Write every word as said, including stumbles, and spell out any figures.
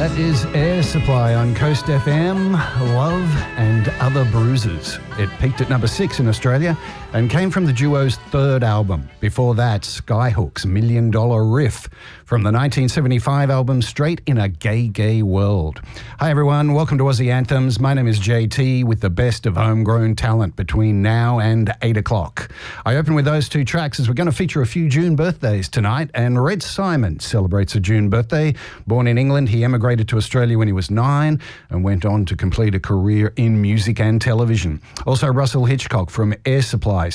That is Air Supply on Coast F M, Love and Other Bruises. It peaked at number six in Australia and came from the duo's third album. Before that, Skyhook's Million Dollar Riff from the nineteen seventy-five album Straight in a Gay Gay World. Hi everyone, welcome to Aussie Anthems. My name is J T with the best of homegrown talent between now and eight o'clock. I open with those two tracks as we're going to feature a few June birthdays tonight, and Red Simon celebrates a June birthday. Born in England, he emigrated to Australia when he was nine and went on to complete a career in music and television. Also, Russell Hitchcock from Air Supply